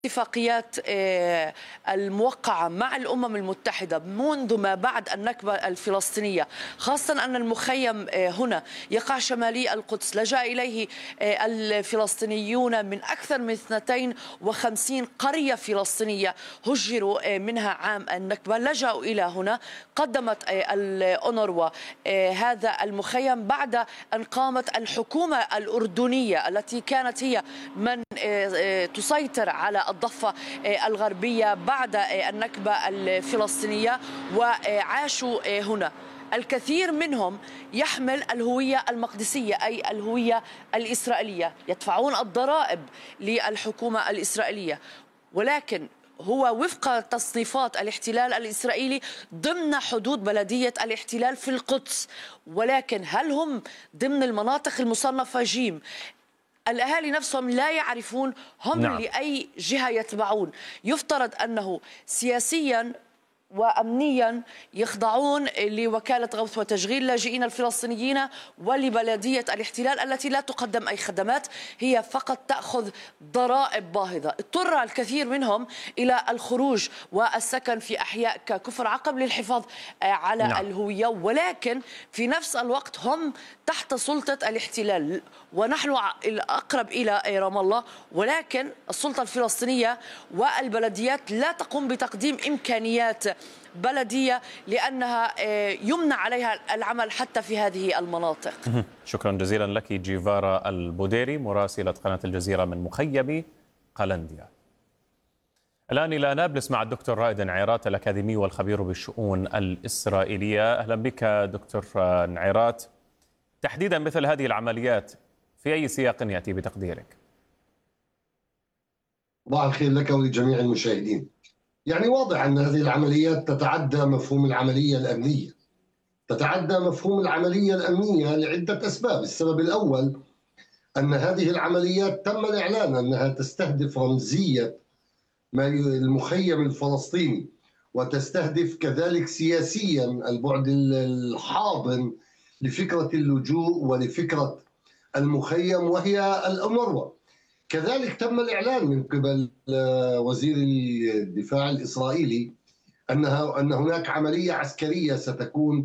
اتفاقيات الموقعة مع الأمم المتحدة منذ ما بعد النكبة الفلسطينية، خاصة أن المخيم هنا يقع شمالي القدس، لجأ إليه الفلسطينيون من أكثر من 52 قرية فلسطينية هجروا منها عام النكبة، لجأوا إلى هنا. قدمت الأونروا هذا المخيم بعد أن قامت الحكومة الأردنية التي كانت هي من تسيطر على الضفة الغربية بعد النكبة الفلسطينية، وعاشوا هنا. الكثير منهم يحمل الهوية المقدسية أي الهوية الإسرائيلية، يدفعون الضرائب للحكومة الإسرائيلية، ولكن هو وفق تصنيفات الاحتلال الإسرائيلي ضمن حدود بلدية الاحتلال في القدس. ولكن هل هم ضمن المناطق المصنفة جيم؟ الأهالي نفسهم لا يعرفون هم لأي جهة يتبعون. يفترض أنه سياسيا وأمنيا يخضعون لوكالة غوث وتشغيل اللاجئين الفلسطينيين ولبلدية الاحتلال التي لا تقدم أي خدمات، هي فقط تأخذ ضرائب باهظة. اضطر الكثير منهم إلى الخروج والسكن في أحياء ككفر عقب للحفاظ على الهوية، ولكن في نفس الوقت هم تحت سلطة الاحتلال، ونحن الأقرب إلى رام الله، ولكن السلطة الفلسطينية والبلديات لا تقوم بتقديم إمكانيات بلدية لأنها يمنع عليها العمل حتى في هذه المناطق. شكرا جزيلا لك جيفارا البوديري مراسلة قناة الجزيرة من مخيم قلنديا. الآن إلى نابلس مع الدكتور رائد نعيرات الأكاديمي والخبير بالشؤون الإسرائيلية. أهلا بك دكتور نعيرات. تحديدا مثل هذه العمليات في أي سياق يأتي بتقديرك؟ صباح الخير لك ولجميع المشاهدين. يعني واضح أن هذه العمليات تتعدى مفهوم العملية الأمنية. تتعدى مفهوم العملية الأمنية لعدة أسباب. السبب الأول أن هذه العمليات تم الإعلان أنها تستهدف رمزية المخيم الفلسطيني، وتستهدف كذلك سياسيا البعد الحاضن لفكرة اللجوء ولفكرة المخيم وهي الأونروا. كذلك تم الإعلان من قبل وزير الدفاع الإسرائيلي أن هناك عملية عسكرية ستكون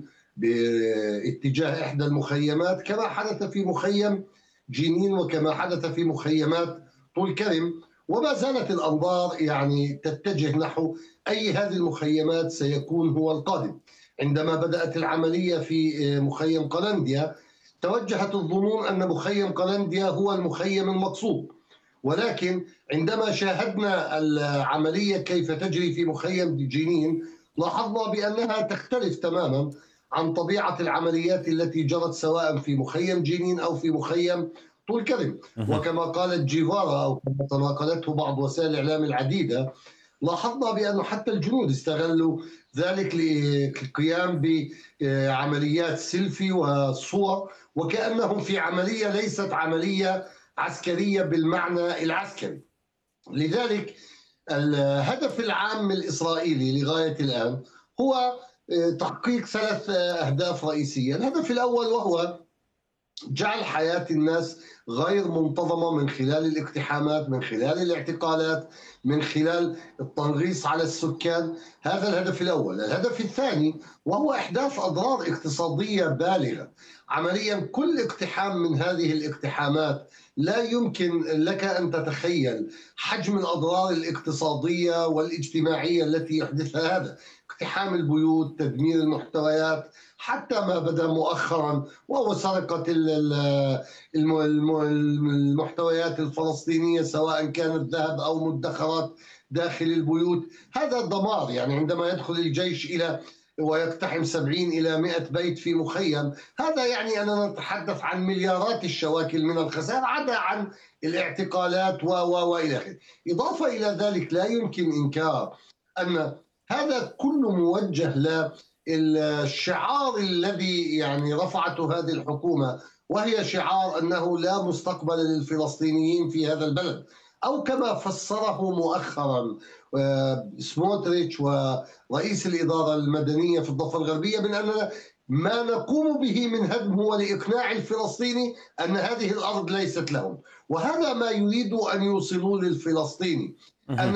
باتجاه إحدى المخيمات، كما حدث في مخيم جنين وكما حدث في مخيمات طول كرم. وما زالت الأنظار يعني تتجه نحو أي هذه المخيمات سيكون هو القادم. عندما بدأت العملية في مخيم قلنديا توجهت الظنون أن مخيم قلنديا هو المخيم المقصود، ولكن عندما شاهدنا العملية كيف تجري في مخيم جنين لاحظنا بأنها تختلف تماما عن طبيعة العمليات التي جرت سواء في مخيم جنين أو في مخيم طول كرم. وكما قالت جيفارا أو كما تناقلته بعض وسائل الإعلام العديدة، لاحظنا بأنه حتى الجنود استغلوا ذلك للقيام بعمليات سيلفي وصور، وكأنهم في عملية ليست عملية عسكرية بالمعنى العسكري. لذلك الهدف العام الإسرائيلي لغاية الآن هو تحقيق 3 أهداف رئيسية. الهدف الأول وهو جعل حياة الناس غير منتظمة من خلال الاقتحامات، من خلال الاعتقالات، من خلال التنغيص على السكان. هذا الهدف الأول. الهدف الثاني وهو إحداث أضرار اقتصادية بالغة. عمليا كل اقتحام من هذه الاقتحامات لا يمكن لك أن تتخيل حجم الأضرار الاقتصادية والاجتماعية التي يحدثها هذا. اقتحام البيوت، تدمير المحتويات، حتى ما بدأ مؤخرا وهو سرقة المحتويات الفلسطينية سواء كانت ذهب أو مدخرات داخل البيوت. هذا دمار. يعني عندما يدخل الجيش إلى ويقتحم 70 إلى 100 بيت في مخيم، هذا يعني أننا نتحدث عن مليارات الشواكل من الخسائر عدا عن الاعتقالات وإلى آخره. إضافة إلى ذلك لا يمكن إنكار أن هذا كله موجه للشعار الذي يعني رفعته هذه الحكومة، وهي شعار أنه لا مستقبل للفلسطينيين في هذا البلد، أو كما فسره مؤخرا سموتريتش ورئيس الإدارة المدنية في الضفة الغربية من أن ما نقوم به من هدم هو لإقناع الفلسطيني أن هذه الأرض ليست لهم. وهذا ما يريد أن يوصلوا للفلسطيني. أن